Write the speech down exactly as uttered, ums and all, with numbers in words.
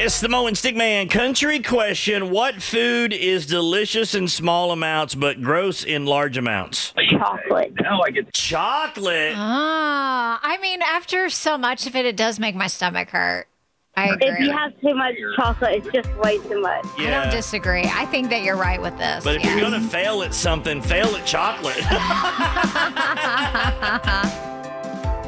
It's the Mo and Stickman country question. What food is delicious in small amounts but gross in large amounts? Chocolate. Now I get Chocolate. Ah, I mean, after so much of it, it does make my stomach hurt. I agree. If you have too much chocolate, it's just way too much. I don't disagree. I think that you're right with this. But if yes. you're going to fail at something, fail at chocolate.